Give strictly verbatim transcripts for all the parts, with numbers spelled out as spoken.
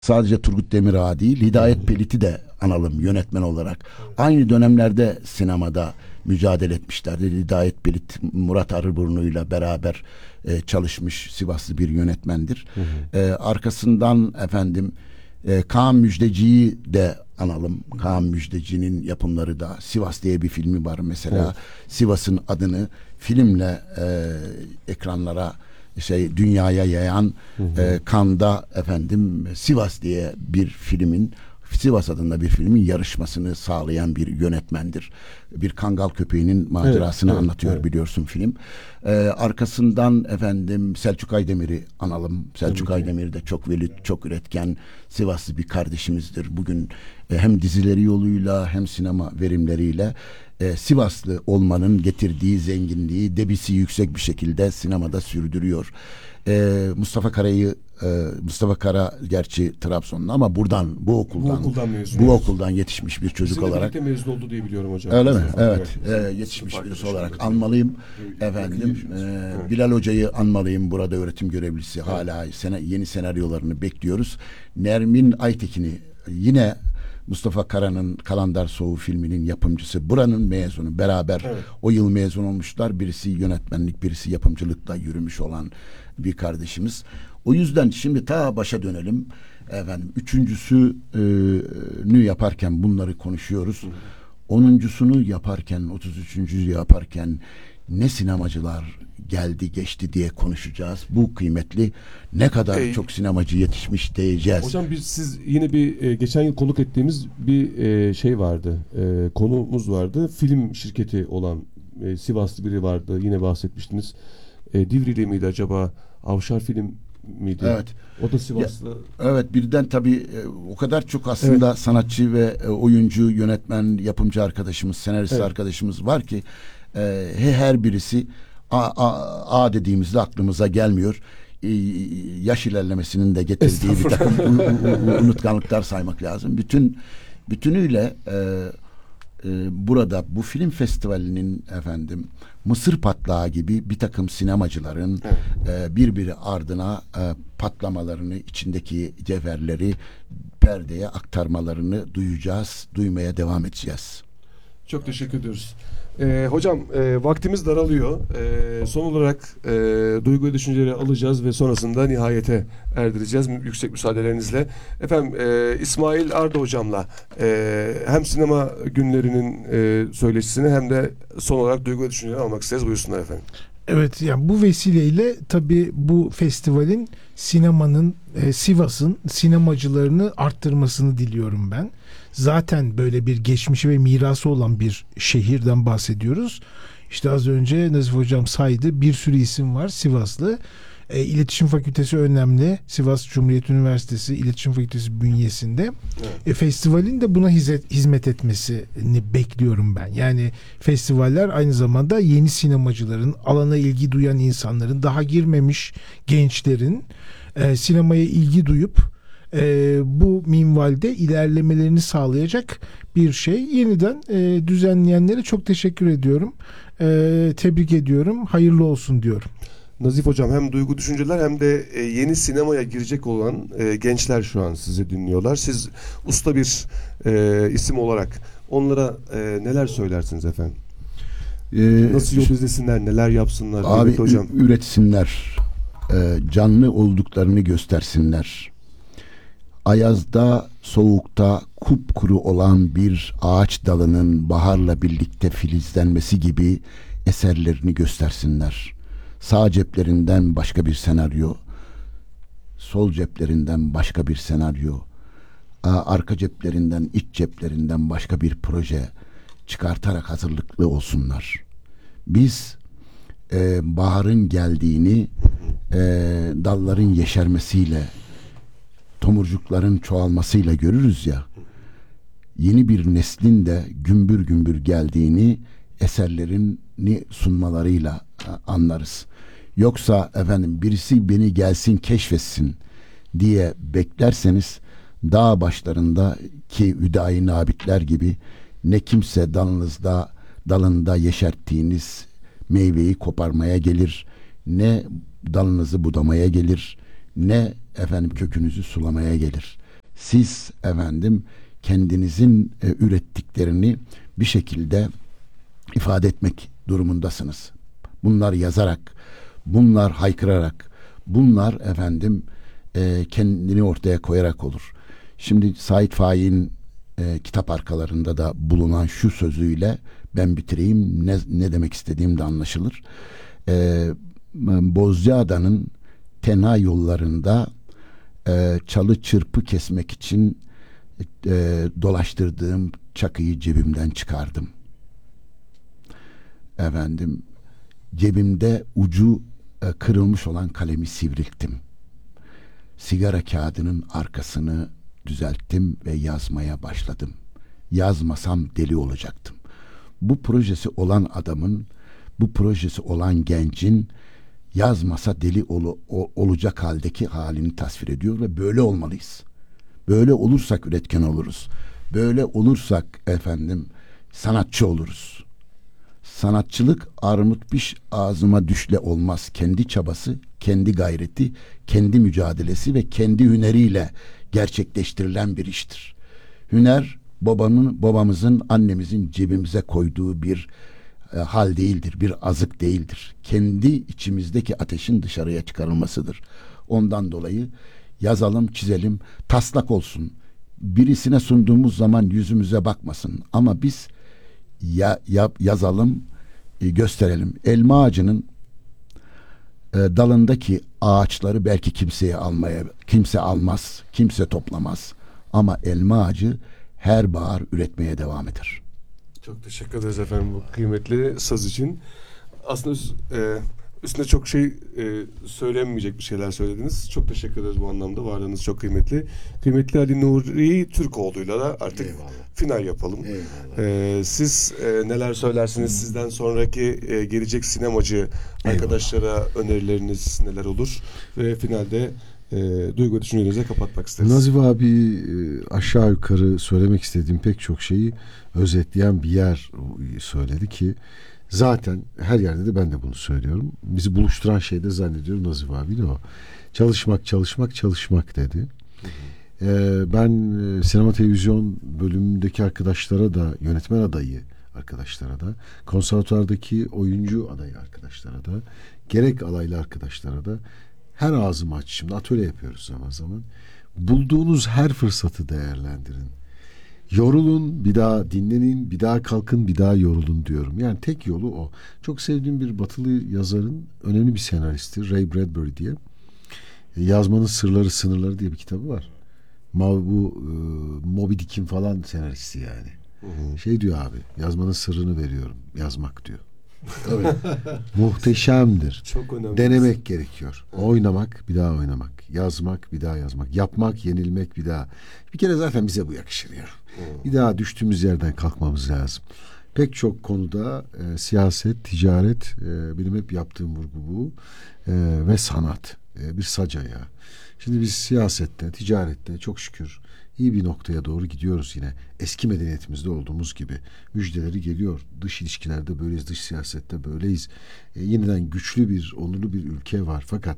Sadece Turgut Demirağ değil, Hidayet Pelit'i de analım yönetmen olarak. Aynı dönemlerde sinemada mücadele etmişlerdi. Hidayet Pelit, Murat Arıburnu'yla beraber e, çalışmış Sivaslı bir yönetmendir. Hı hı. E, arkasından efendim e, Kaan Müjdeci'yi de analım. Kaan Müjdeci'nin yapımları da, Sivas diye bir filmi var mesela. Evet. Sivas'ın adını filmle e, ekranlara şey dünyaya yayan hı hı. E, Cannes'da efendim Sivas diye bir filmin, Sivas adında bir filmin yarışmasını sağlayan bir yönetmendir. Bir kangal köpeğinin macerasını evet, anlatıyor evet. biliyorsun film. Ee, arkasından efendim Selçuk Aydemir'i analım. Selçuk Tabii Aydemir de çok veli, çok üretken Sivaslı bir kardeşimizdir. Bugün e, hem dizileri yoluyla hem sinema verimleriyle e, Sivaslı olmanın getirdiği zenginliği, debisi yüksek bir şekilde sinemada sürdürüyor. Ee, Mustafa Kara'yı e, Mustafa Kara gerçi Trabzonlu ama buradan bu okuldan bu okuldan, mezun bu okuldan yetişmiş bir çocuk Sizinle olarak mezun oldu diye biliyorum hocam. Öyle mi? Mustafa Evet. Kara. E, yetişmiş birisi olarak anmalıyım. Evet. Efendim e, evet. Bilal Hoca'yı anmalıyım. Burada öğretim görevlisi. Evet. Hala sene, yeni senaryolarını bekliyoruz. Nermin Aytekin'i yine Mustafa Kara'nın Kalandar Soğuğu filminin yapımcısı. Buranın mezunu. Beraber evet. o yıl mezun olmuşlar. Birisi yönetmenlik, birisi yapımcılıkla yürümüş olan bir kardeşimiz. O yüzden şimdi ta başa dönelim. Efendim üçüncüsünü yaparken bunları konuşuyoruz. Hı. Onuncusunu yaparken, otuz üçüncüyü yaparken ne sinemacılar geldi geçti diye konuşacağız. Bu kıymetli, ne kadar ee, çok sinemacı yetişmiş diyeceğiz. Hocam biz siz yine bir e, geçen yıl konuk ettiğimiz bir e, şey vardı. E, konumuz vardı. Film şirketi olan e, Sivaslı biri vardı. Yine bahsetmiştiniz. E, Divri'li miydi acaba? Avşar Film miydi? Evet. O da Sivaslı. Ya, evet, birden tabii e, o kadar çok aslında evet. sanatçı ve e, oyuncu, yönetmen, yapımcı arkadaşımız, senarist evet. arkadaşımız var ki e, her birisi A, A, A dediğimizde aklımıza gelmiyor. E, yaş ilerlemesinin de getirdiği bir takım unutkanlıklar saymak lazım. Bütün bütünüyle e, e, burada bu film festivalinin efendim Mısır patlağı gibi bir takım sinemacıların evet. e, birbiri ardına e, patlamalarını, içindeki cevherleri perdeye aktarmalarını duyacağız, duymaya devam edeceğiz. Çok teşekkür ediyoruz. Ee, hocam e, vaktimiz daralıyor. E, son olarak e, duygu ve düşünceleri alacağız ve sonrasında nihayete erdireceğiz yüksek müsaadelerinizle. Efendim e, İsmail Arda hocamla e, hem sinema günlerinin e, söyleşisini hem de son olarak duygu ve düşünceleri almak isteriz. Buyursunlar efendim. Evet, yani bu vesileyle tabii bu festivalin sinemanın, e, Sivas'ın sinemacılarını arttırmasını diliyorum ben. Zaten böyle bir geçmişi ve mirası olan bir şehirden bahsediyoruz. İşte az önce Nazif Hocam saydı, bir sürü isim var Sivaslı. E, İletişim Fakültesi önemli. Sivas Cumhuriyet Üniversitesi İletişim Fakültesi bünyesinde. Evet. E, festivalin de buna hizmet, hizmet etmesini bekliyorum ben. Yani festivaller aynı zamanda yeni sinemacıların, alana ilgi duyan insanların, daha girmemiş gençlerin e, sinemaya ilgi duyup e, bu minvalde ilerlemelerini sağlayacak bir şey. Yeniden e, düzenleyenlere çok teşekkür ediyorum. E, tebrik ediyorum. Hayırlı olsun diyorum. Nazif Hocam, hem duygu düşünceler hem de e, yeni sinemaya girecek olan e, gençler şu an sizi dinliyorlar. Siz usta bir e, isim olarak onlara e, neler söylersiniz efendim? Ee, Nasıl yol izlesinler, neler yapsınlar? Abi hocam, üretsinler, e, canlı olduklarını göstersinler. Ayazda, soğukta kupkuru olan bir ağaç dalının baharla birlikte filizlenmesi gibi eserlerini göstersinler. Sağ ceplerinden başka bir senaryo, sol ceplerinden başka bir senaryo, arka ceplerinden, iç ceplerinden başka bir proje çıkartarak hazırlıklı olsunlar. Biz e, baharın geldiğini e, dalların yeşermesiyle, tomurcukların çoğalmasıyla görürüz ya, yeni bir neslin de gümbür gümbür geldiğini eserlerini sunmalarıyla anlarız. Yoksa efendim birisi beni gelsin keşfetsin diye beklerseniz dağ başlarındaki Hüdayi Nabitler gibi ne kimse dalınızda dalında yeşerttiğiniz meyveyi koparmaya gelir, ne dalınızı budamaya gelir, ne efendim kökünüzü sulamaya gelir. Siz efendim kendinizin e, ürettiklerini bir şekilde ifade etmek durumundasınız. Bunlar yazarak, bunlar haykırarak, bunlar efendim e, kendini ortaya koyarak olur. Şimdi Sait Faik'in e, kitap arkalarında da bulunan şu sözüyle ben bitireyim, ne, ne demek istediğim de anlaşılır. E, Bozcaada'nın tenha yollarında e, çalı çırpı kesmek için e, dolaştırdığım çakıyı cebimden çıkardım. Efendim cebimde ucu e, kırılmış olan kalemi sivrilttim. Sigara kağıdının arkasını düzelttim ve yazmaya başladım. Yazmasam deli olacaktım. Bu projesi olan adamın, bu projesi olan gencin yazmasa deli ol, o, olacak haldeki halini tasvir ediyor ve böyle olmalıyız. Böyle olursak üretken oluruz. Böyle olursak efendim sanatçı oluruz. Sanatçılık armut piş ağzıma düşle olmaz. Kendi çabası, kendi gayreti, kendi mücadelesi ve kendi hüneriyle gerçekleştirilen bir iştir. Hüner babanın, babamızın, annemizin cebimize koyduğu bir e, hal değildir, bir azık değildir. Kendi içimizdeki ateşin dışarıya çıkarılmasıdır. Ondan dolayı yazalım, çizelim, taslak olsun. Birisine sunduğumuz zaman yüzümüze bakmasın. Ama biz ya, ya yazalım, e, gösterelim. Elma ağacının e, dalındaki ağaçları belki kimseye almaya, kimse almaz, kimse toplamaz. Ama elma ağacı her bahar üretmeye devam eder. Çok teşekkür ederiz efendim bu kıymetli saz için. Aslında e, üstüne çok şey e, söylenmeyecek bir şeyler söylediniz. Çok teşekkür ederiz bu anlamda. Varlığınız çok kıymetli. Kıymetli Ali Nuri Türkoğlu'yla da artık Eyvallah. final yapalım. E, siz e, neler söylersiniz? Sizden sonraki e, gelecek sinemacı Eyvallah. arkadaşlara önerileriniz neler olur? Ve finalde e, duygu ve düşüncelerinize kapatmak isteriz. Nazif abi e, aşağı yukarı söylemek istediğim pek çok şeyi özetleyen bir yer söyledi ki zaten her yerde de ben de bunu söylüyorum. Bizi buluşturan şey de zannediyorum Nazif abiyle o. Çalışmak, çalışmak, çalışmak dedi. Hı hı. Ee, ben e, sinema televizyon bölümündeki arkadaşlara da, yönetmen adayı arkadaşlara da, konservatuvardaki oyuncu adayı arkadaşlara da, gerek alaylı arkadaşlara da her ağzımı aç. Şimdi atölye yapıyoruz zaman zaman. Bulduğunuz her fırsatı değerlendirin. Yorulun, bir daha dinlenin, bir daha kalkın, bir daha yorulun diyorum. Yani tek yolu o. Çok sevdiğim bir batılı yazarın, önemli bir senaristi Ray Bradbury diye. Yazmanın Sırları, Sınırları diye bir kitabı var. Ma bu e, Moby Dick'in falan senaristi yani. Hı hı. Şey diyor abi, yazmanın sırrını veriyorum. Yazmak diyor. Evet. Muhteşemdir. Çok önemli. Denemek gerekiyor. Oynamak, bir daha oynamak. Yazmak, bir daha yazmak. Yapmak, yenilmek, bir daha. Bir kere zaten bize bu yakışır ya. Hmm. Bir daha düştüğümüz yerden kalkmamız lazım. Pek çok konuda e, siyaset, ticaret, e, benim hep yaptığım vurgu bu. E, ve sanat. E, bir sac ayağı. Şimdi biz siyasette, ticarette çok şükür iyi bir noktaya doğru gidiyoruz yine. Eski medeniyetimizde olduğumuz gibi. Müjdeleri geliyor. Dış ilişkilerde böyleyiz, dış siyasette böyleyiz. E, yeniden güçlü bir, onurlu bir ülke var. Fakat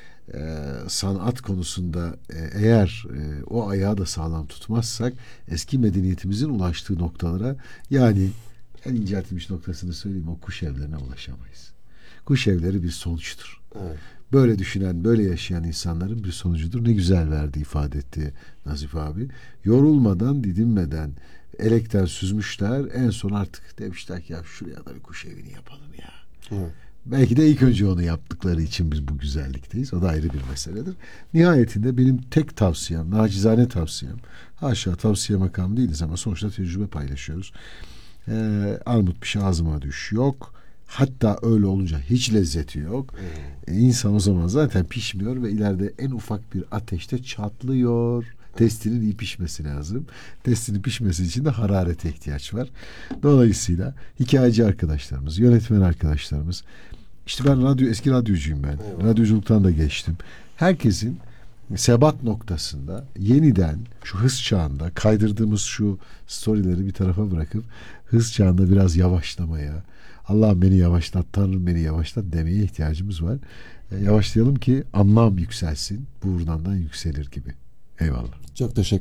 e, sanat konusunda e, eğer e, o ayağı da sağlam tutmazsak eski medeniyetimizin ulaştığı noktalara, yani en inceltilmiş noktasını söyleyeyim, o kuş evlerine ulaşamayız. Kuş evleri bir sonuçtur. Evet. Böyle düşünen, böyle yaşayan insanların bir sonucudur. Ne güzel verdi, ifade etti Nazif abi. Yorulmadan, didinmeden, elekten süzmüşler. En son artık demişler ki ya şuraya da bir kuş evini yapalım ya. Hı. Belki de ilk önce onu yaptıkları için biz bu güzellikteyiz. O da ayrı bir meseledir. Nihayetinde benim tek tavsiyem, nacizane tavsiyem, haşa tavsiye makamı değiliz ama sonuçta tecrübe paylaşıyoruz. Ee, armut bir şey ağzıma düş yok. Hatta öyle olunca hiç lezzeti yok. Hmm. E, insan o zaman zaten pişmiyor ve ileride en ufak bir ateşte çatlıyor. Testinin iyi pişmesi lazım. Testinin pişmesi için de hararete ihtiyaç var. Dolayısıyla hikayeci arkadaşlarımız, yönetmen arkadaşlarımız, işte ben radyo eski radyocuyum ben. Eyvallah. Radyoculuktan da geçtim. Herkesin sebat noktasında yeniden şu hız çağında kaydırdığımız şu storyleri bir tarafa bırakıp hız çağında biraz yavaşlamaya, Allah beni yavaşlat, Tanrım beni yavaşlat demeye ihtiyacımız var. E, yavaşlayalım ki anlam yükselsin. Buğurdandan yükselir gibi. Eyvallah. Çok teşekkür